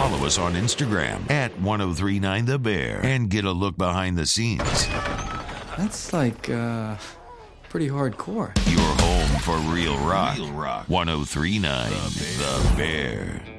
follow us on Instagram at 1039 The Bear and get a look behind the scenes. That's like, pretty hardcore. Your home for real rock. 1039 The Bear.